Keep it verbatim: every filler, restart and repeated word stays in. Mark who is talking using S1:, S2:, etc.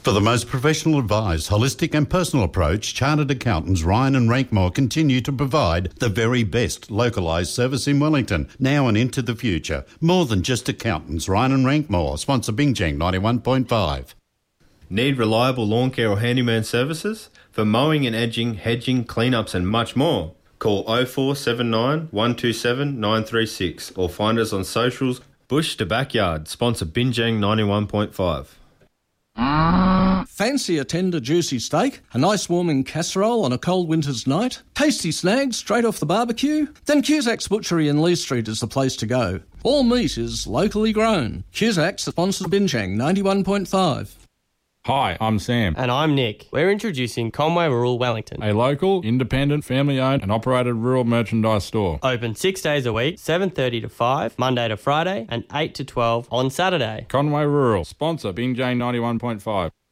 S1: For the most professional advised, holistic and personal approach, Chartered Accountants Ryan and Rankmore continue to provide the very best localised service in Wellington, now and into the future. More than just accountants, Ryan and Rankmore, sponsor Bingjang ninety-one point five.
S2: Need reliable lawn care or handyman services? For mowing and edging, hedging, cleanups and much more. Call oh four seven nine, one two seven, nine three six or find us on socials. Bush to Backyard, sponsor Bingjang ninety-one point five.
S3: Fancy a tender, juicy steak? A nice warming casserole on a cold winter's night? Tasty snags straight off the barbecue? Then Cusack's Butchery in Lee Street is the place to go. All meat is locally grown. Cusack's sponsors Bingjang ninety-one point five.
S4: Hi, I'm Sam.
S5: And I'm Nick. We're introducing Conway Rural Wellington,
S4: A local, independent, family-owned and operated rural merchandise store.
S5: Open six days a week, seven thirty to five, Monday to Friday, and eight to twelve on Saturday.
S4: Conway Rural, sponsor Bingjang ninety-one point five.